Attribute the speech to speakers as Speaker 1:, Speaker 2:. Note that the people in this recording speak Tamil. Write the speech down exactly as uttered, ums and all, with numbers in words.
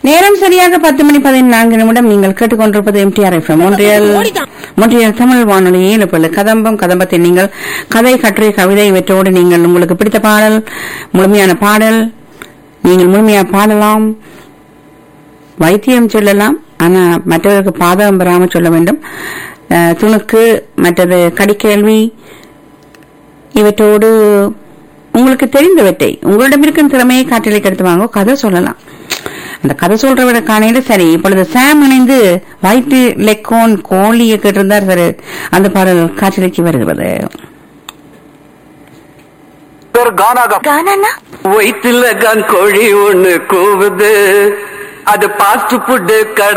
Speaker 1: நேரம் சரியாக பத்து மணி பதினான்கு நிமிடம். நீங்கள் கேட்டுக்கொண்டிருப்பது எம்டிஆர் எஃப்எம் ஒன்றியல் ஒன்றியல் தமிழ் வானொலி ஏழு கதம்பம் கதம்பத்தில் நீங்கள் கதை கட்டுரை கவிதை இவற்றோடு நீங்கள் உங்களுக்கு பிடித்த பாடல் முழுமையான பாடல் நீங்கள் முழுமையா பாடலாம். வைத்தியம் சொல்லலாம், ஆனா மற்றவருக்கு பாதகம் பெறாமல் சொல்ல வேண்டும். துணுக்கு மற்றது கடிக்கேள்வி இவற்றோடு உங்களுக்கு தெரிந்தவற்றை உங்களிடம் இருக்கும் திறமையை காற்றலை கெடுத்து வாங்க கதை சொல்லலாம். அந்த கதை சொல்றவரை காணையில சரி. இப்பொழுது சாம் இணைந்து வயிற்று லெக்கோன் கோழியை கேட்டிருந்தார். சரி, அந்த பாடல் காற்றலைக்கு வருகிறது.
Speaker 2: வயிற்றுல கான் கோழி ஒண்ணு கூவுது, அது பாஸ்ட் ஃபுட் கடை